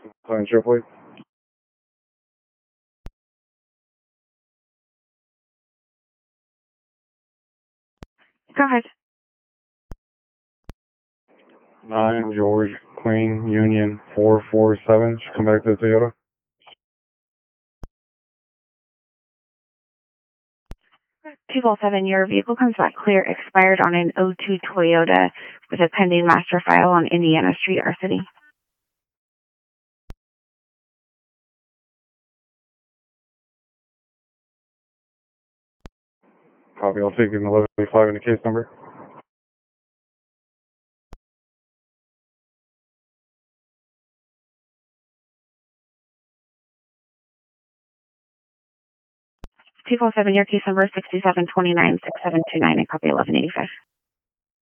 Sign show, please. Go ahead. 9 George Queen Union 447. Should come back to the Toyota. 207, your vehicle comes back clear, expired on an '02 Toyota with a pending master file on Indiana Street, our city. Copy. I'll take an 1185 in the case number. Two four seven, your case number 67296729, and copy 1185.